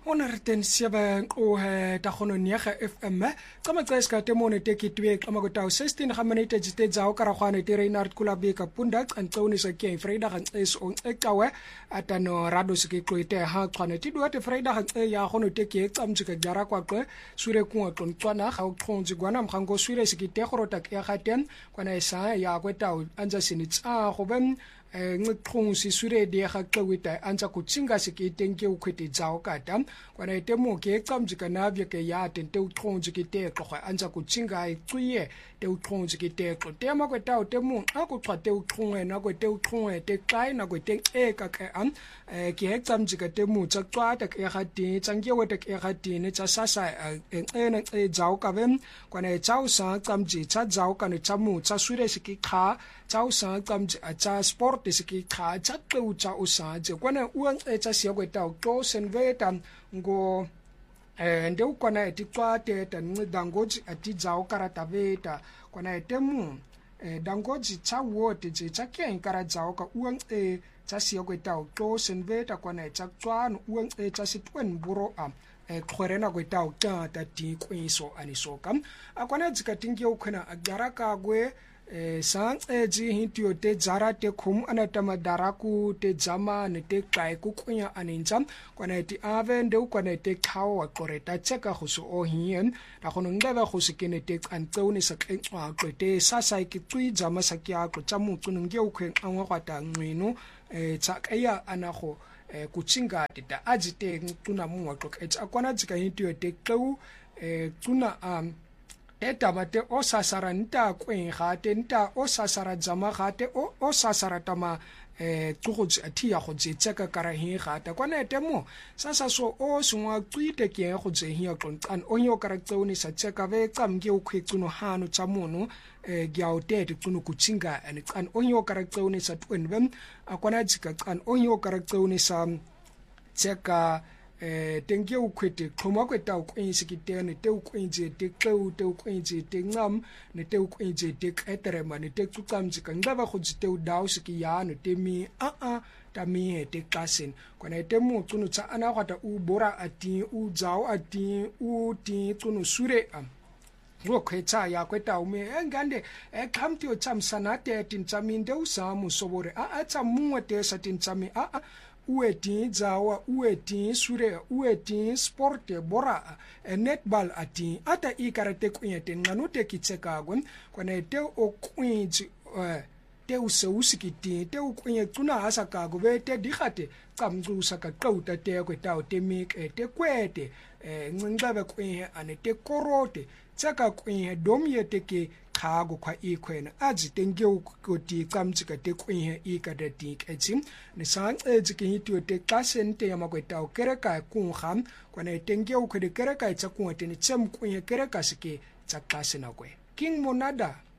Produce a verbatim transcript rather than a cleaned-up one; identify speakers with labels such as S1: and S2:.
S1: honderd zeven o he tagononiega F M kama tseska temone tekitwe kama kutau sixteen gaminute jite dzao karagwane te Reinhard Kulabeka punda antoni sa ke Freida gan es on ekawe atano rado se ke tloite ha tswane ti duate Freida gan e ya gono teke tsamtsika jara kwa kwe sure ku tlon tswana ga o tlonzi gwana mgango sure se ke te gorota ke gaten kwana isa ya kwetau anja sinitsa go ben ngqong si sure de ga tlwita anja kutsinga se ke tenke o khwete dzao kata kwana ite mo ke tsamtsika na bya ke ya tente o tlonzi ke te tloga anja kutsinga e tsuye te o tlonzi ke te tlo te ma kweta o te mo a go tswa te o tlongwe na go te o tlongwe te kai na go te e ka ka am ke he tsamtsika te mo tsa tswa ta ke ga te tsangye o te ke ga te ne tsa sasa e ena e dzao ka bem kwana e tsao sa tsamji tsa dzao ka ne tsa mo tsa sure se ke kha tsao sa tsamji a tsa sport se ke kha tsa tlo tsa o sa je kwana o e tsa se go ta o to senveta ngo eh nde ukona etixwate tanqi dangoji atijao karata veta kwana etemu eh dangoji chawote je chake nkara jao ka uang e tsasia kweta o to senveta kwana etsatswana uang e tsasitwen buro am e khorena kweta o tata ti kwiso anisoka akwana dzikatinge ukhona agaraka gwe eh sang eji hitio te jara te khum anatama daraku te jama ne te kai ku kunya aninja kwana ti ave nde kwana te khawo wa qoreta cheka go so o hien ra go ngaba go se kene te antseone sa kentswa qete sa sa ke tsui jama sa kya go tsa mutsu nge o kheng angwa kwata ngwino eh tsakaya anago eh kutsinga tita ajite ngtuna mu wa qoqetsa akwana dzika hitio te qeu eh tuna am etaba te o sasara nta kwen ga te nta o sasara jama ga te o o sasara tama eh tugotsi athia go tseka kara hi ga ta kwana ete mo sasa so o sungwa tsite ke go tse hi qonqan o nyo kara tseuni sa tseka ve tsamge o khwetsuno hanu tsa mono eh gya o te te tsuno kutsinga ane qan o nyo kara tseuni sa twenwe akwana dzika qan o nyo kara tseuni sa tseka eh tenke o khwete khoma kweta o kwinse ke tene te o kwinje te qeu te o kwinje te ngam ne te o kwinje te eterema ne te tsukamji ka ngaba go tsite o dao se ke yana te mi a a ta mi te klasen kwana te mo tsuno tsa ana gwata o bora ati o dzao ati o ti tsuno sure am go kwetsa ya kweta o me engande e khamti o tsamsana te tintsami nde o sa mo sobore a a tsa mungwe te sa tintsami a a ueti zawa ueti sure ueti sport bora netball ati ata ikarate kunyete ngano te kitseka gon kwana te o kwinji te useusikiti te ukunye tsuna asaka go bete digate tsamtsusa ka qauta te kweta o te mik te kwete ngcingcabe kwenye ane te korote tsaka kwenye domye te ke khago kwa ikhwena ajitenge ukoti tsamtsika te kwenye ikadati etsim ne sang ejike hitio te kasente ya makweta o kereka kungham kwana tenge ukhede kereka itsa kunga te ne tsem kwenye kereka sike tsa kasena kwe King Monada